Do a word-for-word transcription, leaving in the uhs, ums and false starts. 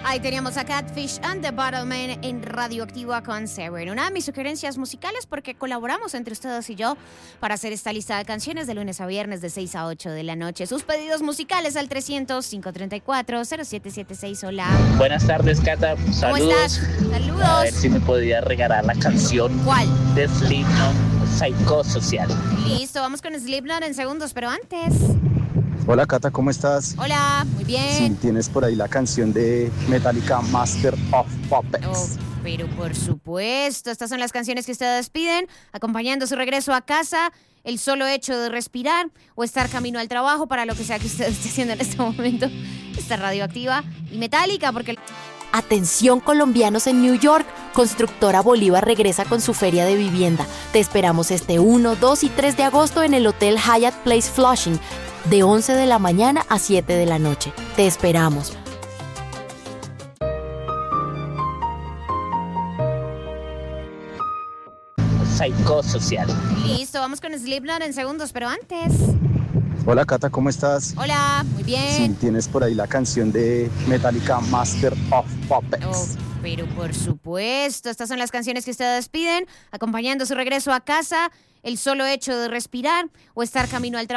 Ahí teníamos a Catfish and the Bottlemen en Radioactiva con Severin. Una de mis sugerencias musicales porque colaboramos entre ustedes y yo para hacer esta lista de canciones de lunes a viernes de seis a ocho de la noche. Sus pedidos musicales al trescientos, cinco treinta y cuatro, cero siete setenta y seis. Hola. Buenas tardes, Cata. Saludos. ¿Cómo estás? Saludos. A ver si me podía regalar la canción. ¿Cuál? De Slipknot, Psicosocial. Listo, vamos con Slipknot en segundos, pero antes... Hola Cata, ¿cómo estás? Hola, muy bien. Sí, tienes por ahí la canción de Metallica, Master of Puppets. Oh, pero por supuesto, estas son las canciones que ustedes piden, acompañando su regreso a casa, el solo hecho de respirar o estar camino al trabajo, para lo que sea que usted esté haciendo en este momento. Está Radioactiva y Metallica, porque... Atención colombianos en New York, Constructora Bolívar regresa con su feria de vivienda. Te esperamos este uno, dos y tres de agosto en el Hotel Hyatt Place Flushing, de once de la mañana a siete de la noche. Te esperamos. Psicosocial. Listo, vamos con Slipknot en segundos, pero antes... Hola Cata, ¿cómo estás? Hola, muy Sí, bien. tienes por ahí la canción de Metallica, Master of Puppets. Oh, pero por supuesto, estas son las canciones que ustedes piden, acompañando su regreso a casa, el solo hecho de respirar o estar camino al trabajo.